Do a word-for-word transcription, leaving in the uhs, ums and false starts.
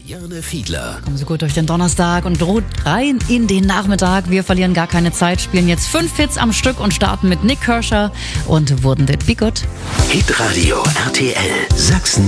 Juliane Fiedler. Kommen Sie gut durch den Donnerstag und droht rein in den Nachmittag. Wir verlieren gar keine Zeit, spielen jetzt fünf Hits am Stück und starten mit Nik Kershaw und Wouldn't It Be Good? Hitradio R T L Sachsen